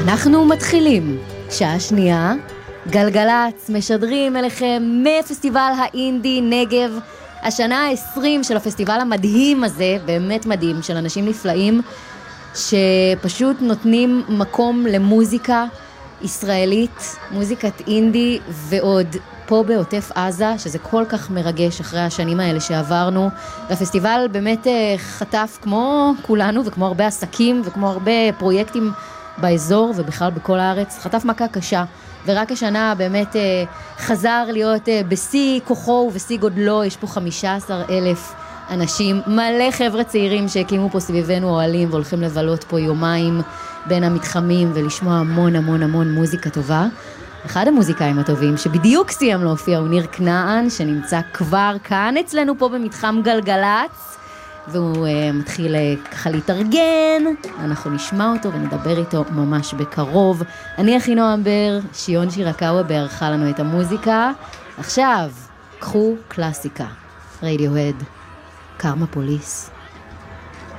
אנחנו מתחילים. שעה שנייה, גלגלץ משדרים אליכם מפסטיבל האינדי נגב, השנה ה-20 של הפסטיבל המדהים הזה, באמת מדהים, של אנשים נפלאים, שפשוט נותנים מקום למוזיקה ישראלית, מוזיקת אינדי ועוד פה בעוטף עזה, שזה כל כך מרגש אחרי השנים האלה שעברנו. והפסטיבל באמת חטף כמו כולנו וכמו הרבה עסקים וכמו הרבה פרויקטים באזור ובכלל בכל הארץ, חטף מכה קשה. ורק השנה באמת חזר להיות בשיא כוחו ובשיא גודלו. יש פה 15,000 אנשים, מלא חבר'ה צעירים שהקימו פה סביבנו אוהלים והולכים לבלות פה יומיים בין המתחמים ולשמוע המון המון המון מוזיקה טובה. אחד המוזיקאים הטובים שבדיוק סיים להופיע הוא ניר כנען, שנמצא כבר כאן אצלנו פה במתחם גלגלץ, והוא מתחיל ככה להתארגן. אנחנו נשמע אותו ונדבר איתו ממש בקרוב. אני אחינועם בר, שיון שירקאווה בערכה לנו את המוזיקה. עכשיו, קחו קלאסיקה. רדיוהד, קרמה פוליס.